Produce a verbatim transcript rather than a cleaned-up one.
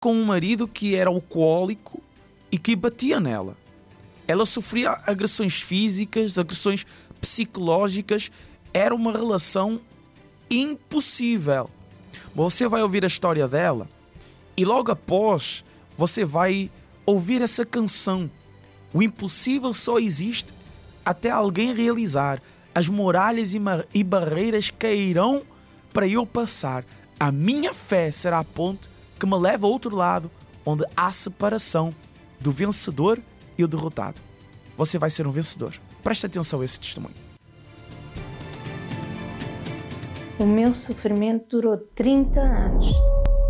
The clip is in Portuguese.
com um marido que era alcoólico e que batia nela. Ela sofria agressões físicas, agressões psicológicas. Era uma relação impossível. Você vai ouvir a história dela e logo após você vai ouvir essa canção. O impossível só existe até alguém realizar. As muralhas e barreiras cairão para eu passar. A minha fé será a ponte que me leva ao outro lado, onde há separação do vencedor e o derrotado. Você vai ser um vencedor. Preste atenção a esse testemunho. O meu sofrimento durou trinta anos.